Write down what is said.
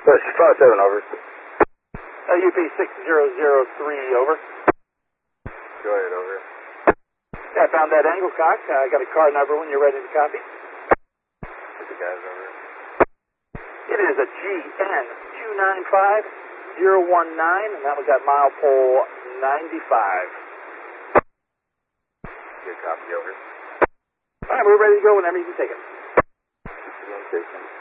57, over. UP 6003, over. Go ahead, over. I found that angle, Cox. I got a car number when you're ready to copy. Get the guys over. It is a GN 295019, and that was at mile pole 95. Good copy, over. All right, we're ready to go whenever you can take it. Station.